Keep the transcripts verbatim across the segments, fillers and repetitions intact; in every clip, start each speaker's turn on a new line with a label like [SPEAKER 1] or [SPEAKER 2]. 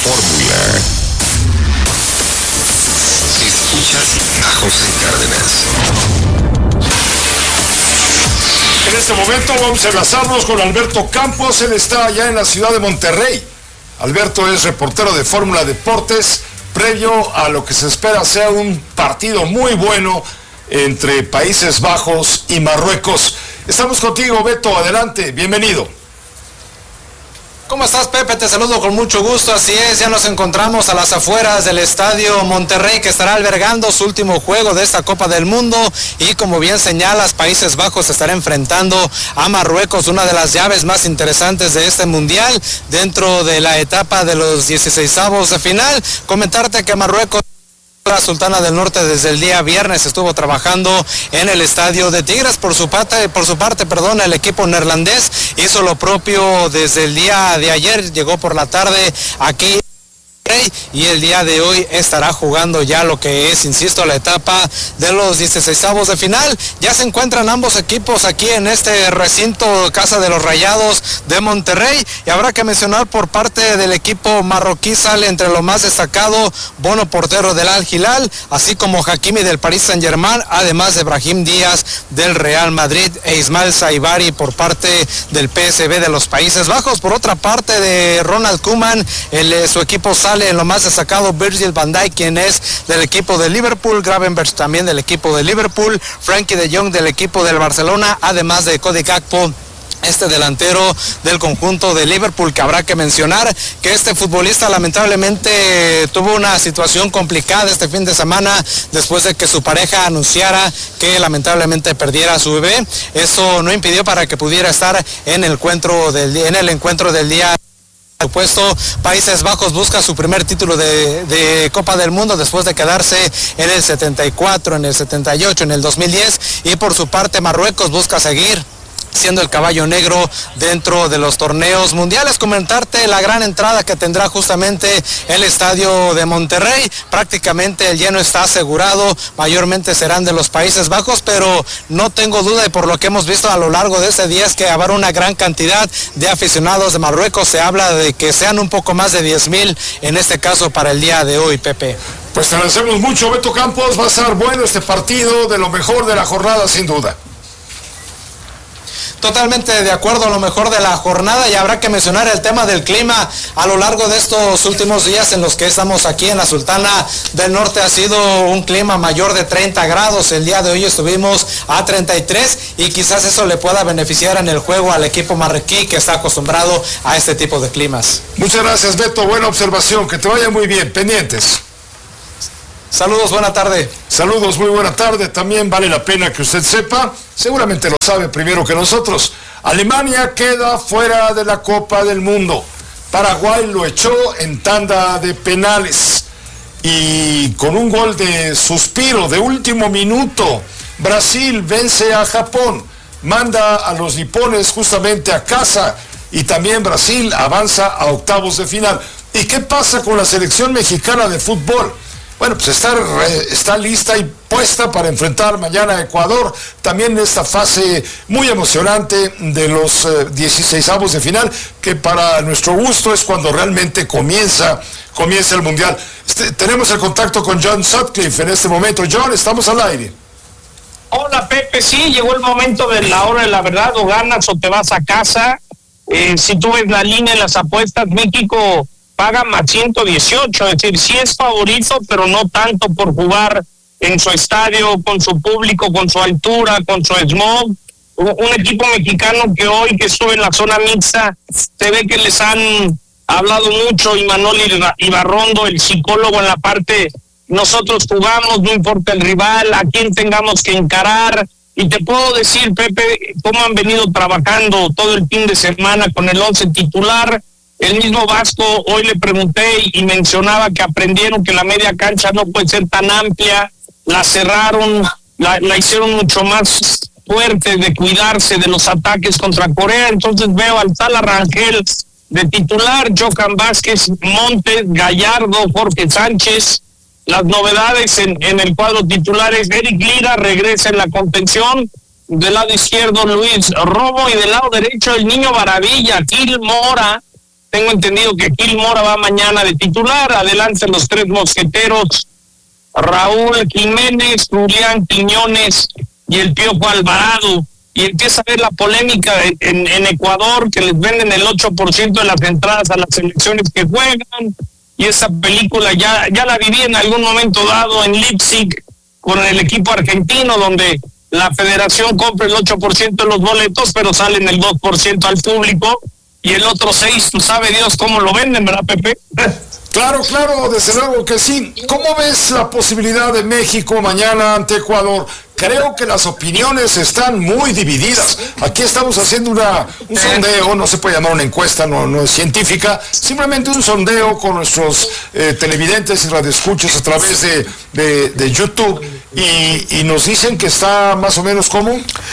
[SPEAKER 1] fórmula. Escuchas a José Cárdenas.
[SPEAKER 2] En este momento vamos a enlazarnos con Alberto Campos. Él está allá en la ciudad de Monterrey. Alberto es reportero de Fórmula Deportes, previo a lo que se espera sea un partido muy bueno entre Países Bajos y Marruecos. Estamos contigo, Beto, adelante, bienvenido.
[SPEAKER 3] ¿Cómo estás, Pepe? Te saludo con mucho gusto, así es, ya nos encontramos a las afueras del Estadio Monterrey, que estará albergando su último juego de esta Copa del Mundo, y como bien señalas, Países Bajos estará enfrentando a Marruecos, una de las llaves más interesantes de este Mundial, dentro de la etapa de los dieciseisavos de final. Comentarte que Marruecos, la Sultana del Norte, desde el día viernes estuvo trabajando en el estadio de Tigres. Por su parte, por su parte, perdón, el equipo neerlandés hizo lo propio desde el día de ayer, llegó por la tarde aquí y el día de hoy estará jugando ya lo que es, insisto, la etapa de los dieciseisavos de final. Ya se encuentran ambos equipos aquí en este recinto, Casa de los Rayados de Monterrey, y habrá que mencionar por parte del equipo marroquí sale entre lo más destacado Bono, portero del Al Hilal, así como Hakimi del Paris Saint-Germain, además de Brahim Díaz del Real Madrid e Ismail Saibari por parte del P S V de los Países Bajos. Por otra parte, de Ronald Koeman, el, su equipo sale en lo más destacado Virgil van Dijk, quien es del equipo de Liverpool, Gravenberch también del equipo de Liverpool, Frankie de Jong del equipo del Barcelona, además de Cody Gakpo, este delantero del conjunto de Liverpool, que habrá que mencionar que este futbolista lamentablemente tuvo una situación complicada este fin de semana después de que su pareja anunciara que lamentablemente perdiera a su bebé. Eso no impidió para que pudiera estar en el encuentro del, en el encuentro del día. Por supuesto, Países Bajos busca su primer título de, de Copa del Mundo después de quedarse en el setenta y cuatro, en el setenta y ocho, en el dos mil diez, y por su parte Marruecos busca seguir siendo el caballo negro dentro de los torneos mundiales. Comentarte la gran entrada que tendrá justamente el estadio de Monterrey. Prácticamente el lleno está asegurado, mayormente serán de los Países Bajos, pero no tengo duda, y por lo que hemos visto a lo largo de este día, es que habrá una gran cantidad de aficionados de Marruecos. Se habla de que sean un poco más de diez mil en este caso para el día de hoy, Pepe.
[SPEAKER 2] Pues te agradecemos mucho, Beto Campos. Va a estar bueno este partido, de lo mejor de la jornada, sin duda.
[SPEAKER 3] Totalmente de acuerdo, a lo mejor de la jornada, y habrá que mencionar el tema del clima. A lo largo de estos últimos días en los que estamos aquí en la Sultana del Norte ha sido un clima mayor de treinta grados. El día de hoy estuvimos a treinta y tres, y quizás eso le pueda beneficiar en el juego al equipo marroquí, que está acostumbrado a este tipo de climas.
[SPEAKER 2] Muchas gracias, Beto, buena observación, que te vaya muy bien, pendientes.
[SPEAKER 3] Saludos, buena tarde.
[SPEAKER 2] Saludos, muy buena tarde. También vale la pena que usted sepa, seguramente lo sabe primero que nosotros, Alemania queda fuera de la Copa del Mundo. Paraguay lo echó en tanda de penales, y con un gol de suspiro de último minuto, Brasil vence a Japón, manda a los nipones justamente a casa, y también Brasil avanza a octavos de final. ¿Y qué pasa con la selección mexicana de fútbol? Bueno, pues está, está lista y puesta para enfrentar mañana a Ecuador, también en esta fase muy emocionante de los eh, dieciseisavos de final, que para nuestro gusto es cuando realmente comienza, comienza el Mundial. Este, tenemos el contacto con John Sutcliffe en este momento. John, estamos al aire.
[SPEAKER 4] Hola, Pepe, sí, llegó el momento de la hora de la verdad, o ganas o te vas a casa. Eh, si tú ves la línea en las apuestas, México paga más ciento dieciocho, es decir, sí es favorito, pero no tanto por jugar en su estadio, con su público, con su altura, con su smog. Un equipo mexicano que hoy que estuvo en la zona mixta, se ve que les han hablado mucho, y Manoli Ibarrondo, el psicólogo, en la parte, nosotros jugamos, no importa el rival, a quién tengamos que encarar. Y te puedo decir, Pepe, cómo han venido trabajando todo el fin de semana con el once titular. El mismo Vasco, hoy le pregunté y mencionaba que aprendieron que la media cancha no puede ser tan amplia, la cerraron, la, la hicieron mucho más fuerte, de cuidarse de los ataques contra Corea. Entonces veo al Sala Rangel de titular, Johan Vázquez, Montes, Gallardo, Jorge Sánchez. Las novedades en, en el cuadro titular es Eric Lira, regresa en la contención. Del lado izquierdo Luis Romo, y del lado derecho el niño maravilla, Gil Mora, Tengo entendido que Gil Mora va mañana de titular. Adelante los tres mosqueteros, Raúl Jiménez, Julián Quiñones y el Piojo Alvarado. Y empieza a ver la polémica en, en Ecuador, que les venden el ocho por ciento de las entradas a las selecciones que juegan. Y esa película ya, ya la viví en algún momento dado en Leipzig con el equipo argentino, donde la federación compra el ocho por ciento de los boletos, pero salen el dos por ciento al público, y el otro seis, tú sabe Dios cómo lo venden, ¿verdad, Pepe?
[SPEAKER 2] Claro, claro, desde luego que sí. ¿Cómo ves la posibilidad de México mañana ante Ecuador? Creo que las opiniones están muy divididas. Aquí estamos haciendo una, un sondeo, no se puede llamar una encuesta, no, no es científica, simplemente un sondeo con nuestros eh, televidentes y radioescuchos a través de, de, de YouTube, y, y nos dicen que está más o menos como...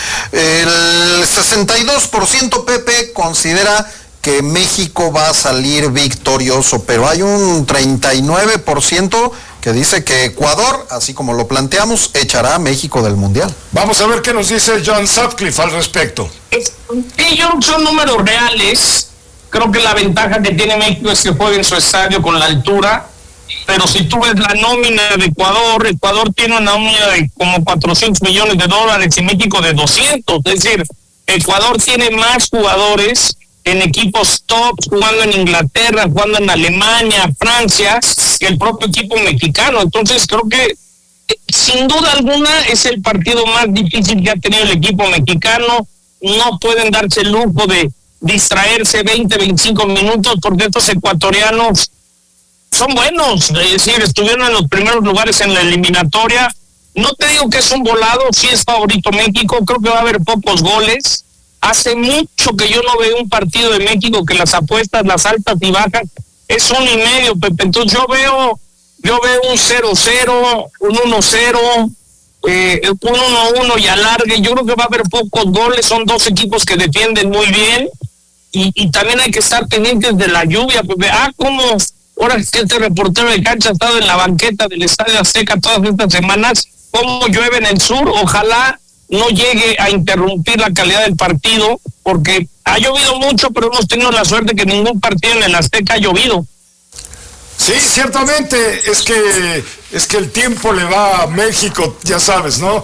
[SPEAKER 5] El sesenta y dos por ciento, Pepe, considera que México va a salir victorioso, pero hay un treinta y nueve por ciento que dice que Ecuador, así como lo planteamos, echará a México del Mundial.
[SPEAKER 2] Vamos a ver qué nos dice John Sutcliffe al respecto.
[SPEAKER 4] Ellos son números reales. Creo que la ventaja que tiene México es que juega en su estadio con la altura, pero si tú ves la nómina de Ecuador, Ecuador tiene una nómina de como cuatrocientos millones de dólares y México de doscientos, es decir, Ecuador tiene más jugadores en equipos top, jugando en Inglaterra, jugando en Alemania, Francia, que el propio equipo mexicano. Entonces creo que sin duda alguna es el partido más difícil que ha tenido el equipo mexicano. No pueden darse el lujo de distraerse veinte, veinticinco minutos, porque estos ecuatorianos son buenos, es decir, estuvieron en los primeros lugares en la eliminatoria. No te digo que es un volado, sí es favorito México, creo que va a haber pocos goles. Hace mucho que yo no veo un partido de México que las apuestas, las altas y bajas, es uno y medio, Pepe. Entonces yo veo, yo veo un cero cero, un uno cero, eh, un uno uno y alargue. Yo creo que va a haber pocos goles, son dos equipos que defienden muy bien, y, y también hay que estar pendientes de la lluvia, Pepe. Ah, como ahora que este reportero de cancha ha estado en la banqueta del Estadio Azteca todas estas semanas, cómo llueve en el sur. Ojalá no llegue a interrumpir la calidad del partido, porque ha llovido mucho, pero hemos tenido la suerte que ningún partido en el Azteca ha llovido.
[SPEAKER 2] Sí, ciertamente, es que es que el tiempo le va a México, ya sabes, ¿no?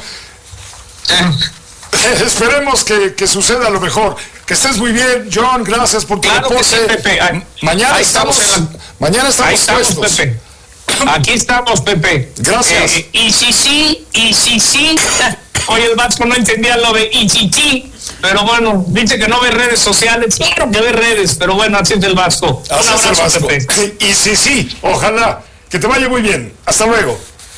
[SPEAKER 2] Eh. Esperemos que, que suceda lo mejor. Que estés muy bien, John, gracias por tu
[SPEAKER 4] claro
[SPEAKER 2] reporte.
[SPEAKER 4] Que sí, Pepe. Ahí,
[SPEAKER 2] mañana
[SPEAKER 4] ahí
[SPEAKER 2] estamos,
[SPEAKER 4] estamos en la...
[SPEAKER 2] mañana estamos,
[SPEAKER 4] ahí estamos
[SPEAKER 2] puestos.
[SPEAKER 4] Pepe. Aquí estamos, Pepe.
[SPEAKER 2] Gracias.
[SPEAKER 4] Eh, y si sí, y si sí. Hoy el Vasco no entendía lo de y si sí, pero bueno, dice que no ve redes sociales. Claro que ve redes, pero bueno, así es el Vasco.
[SPEAKER 2] Así
[SPEAKER 4] Un
[SPEAKER 2] es el
[SPEAKER 4] abrazo,
[SPEAKER 2] Vasco.
[SPEAKER 4] Pepe.
[SPEAKER 2] Y sí, sí, ojalá. Que te vaya muy bien. Hasta luego.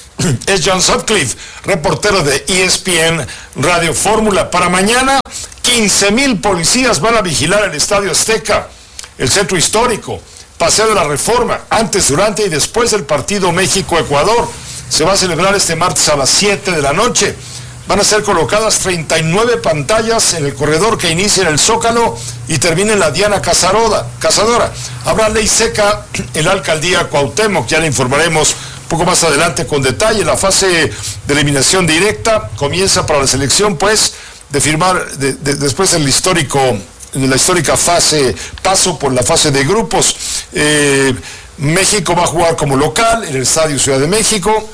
[SPEAKER 2] Es John Sutcliffe, reportero de E S P N Radio Fórmula. Para mañana, quince mil policías van a vigilar el Estadio Azteca, el centro histórico, Paseo de la Reforma, antes, durante y después del partido México-Ecuador. Se va a celebrar este martes a las siete de la noche. Van a ser colocadas treinta y nueve pantallas en el corredor que inicia en el Zócalo y termina en la Diana Cazadora. Cazadora. Habrá ley seca en la alcaldía Cuauhtémoc, ya le informaremos un poco más adelante con detalle. La fase de eliminación directa comienza para la selección, pues, de firmar de, de, después del histórico, de la histórica fase, paso por la fase de grupos. Eh, México va a jugar como local en el Estadio Ciudad de México.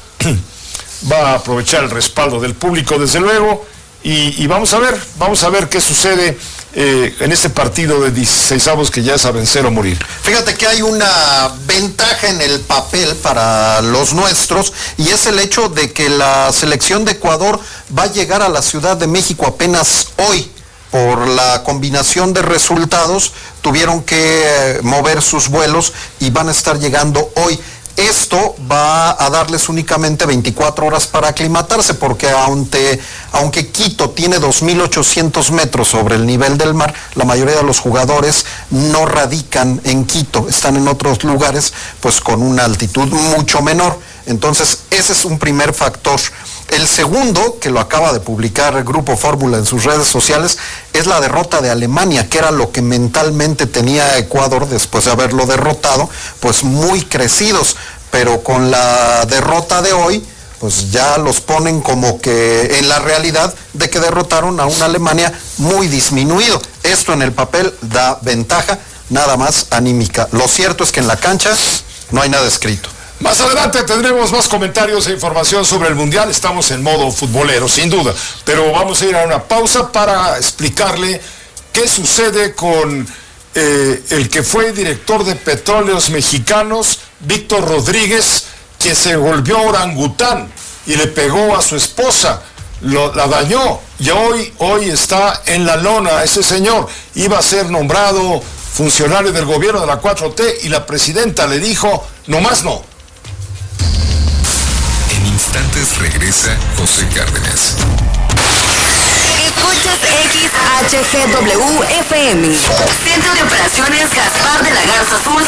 [SPEAKER 2] Va a aprovechar el respaldo del público, desde luego, y, y vamos a ver, vamos a ver qué sucede eh, en este partido de dieciseisavos que ya es a vencer o morir.
[SPEAKER 5] Fíjate que hay una ventaja en el papel para los nuestros, y es el hecho de que la selección de Ecuador va a llegar a la Ciudad de México apenas hoy. Por la combinación de resultados, tuvieron que mover sus vuelos y van a estar llegando hoy. Esto va a darles únicamente veinticuatro horas para aclimatarse, porque aunque, aunque Quito tiene dos mil ochocientos metros sobre el nivel del mar, la mayoría de los jugadores no radican en Quito, están en otros lugares pues con una altitud mucho menor. Entonces ese es un primer factor. El segundo, que lo acaba de publicar el Grupo Fórmula en sus redes sociales, es la derrota de Alemania, que era lo que mentalmente tenía Ecuador después de haberlo derrotado, pues muy crecidos, pero con la derrota de hoy, pues ya los ponen como que en la realidad de que derrotaron a una Alemania muy disminuido. Esto en el papel da ventaja nada más anímica. Lo cierto es que en la cancha no hay nada escrito.
[SPEAKER 2] Más adelante tendremos más comentarios e información sobre el Mundial. Estamos en modo futbolero, sin duda. Pero vamos a ir a una pausa para explicarle qué sucede con eh, el que fue director de Petróleos Mexicanos, Víctor Rodríguez, que se volvió orangután y le pegó a su esposa, lo, la dañó. Y hoy, hoy está en la lona ese señor. Iba a ser nombrado funcionario del gobierno de la cuatro T y la presidenta le dijo, no más no.
[SPEAKER 1] En instantes regresa José Cárdenas.
[SPEAKER 6] Escuchas X H G W F M. Centro de Operaciones Gaspar de la Garza Azul,